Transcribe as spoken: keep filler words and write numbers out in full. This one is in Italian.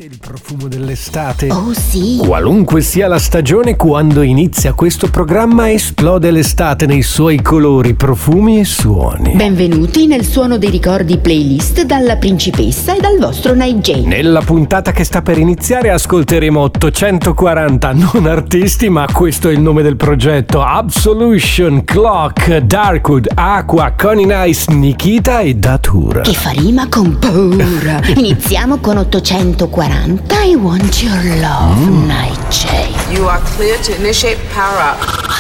Sentite il profumo dell'estate? Oh sì! Qualunque sia la stagione, quando inizia questo programma esplode l'estate nei suoi colori, profumi e suoni. Benvenuti nel Suono dei Ricordi playlist dalla principessa e dal vostro Night J. Nella puntata che sta per iniziare ascolteremo ottocentoquaranta non artisti, ma questo è il nome del progetto: Absolution, Clock, Darkwood, Aqua, Connie Nice, Nikita e Datura. Che fa rima con paura. Iniziamo con ottocentoquaranta I Want Your Love, mm. Night J. You are clear to initiate power up.